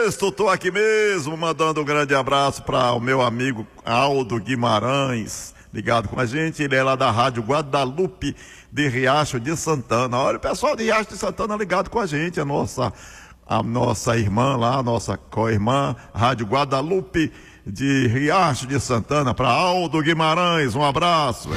Sexto, tô aqui mesmo, mandando um grande abraço para o meu amigo Aldo Guimarães, ligado com a gente. Ele é lá da Rádio Guadalupe de Riacho de Santana. Olha, o pessoal de Riacho de Santana ligado com a gente, a nossa irmã lá, a nossa co-irmã, Rádio Guadalupe de Riacho de Santana. Para Aldo Guimarães, um abraço.